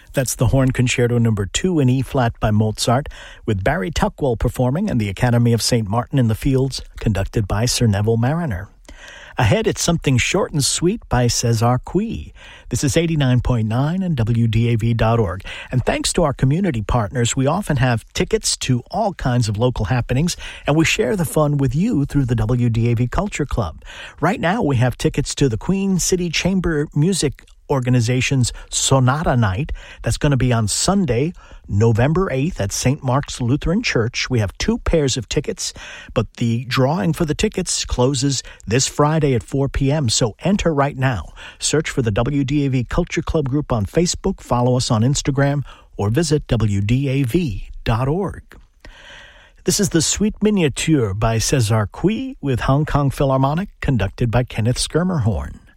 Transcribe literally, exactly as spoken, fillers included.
That's the Horn Concerto Number two in E-flat by Mozart, with Barry Tuckwell performing and the Academy of Saint Martin in the Fields, conducted by Sir Neville Marriner. Ahead, it's Something Short and Sweet by Cesar Cui. This is eighty-nine point nine and W D A V dot org. And thanks to our community partners, we often have tickets to all kinds of local happenings, and we share the fun with you through the W D A V Culture Club. Right now, we have tickets to the Queen City Chamber Music Organization's Sonata Night. That's going to be on Sunday, November eighth at Saint Mark's Lutheran Church. We have two pairs of tickets, but the drawing for the tickets closes this Friday at four p.m., so enter right now. Search for the W D A V Culture Club group on Facebook, follow us on Instagram, or visit W D A V dot org. This is the Suite Miniature by Cesar Cui with Hong Kong Philharmonic, conducted by Kenneth Schermerhorn.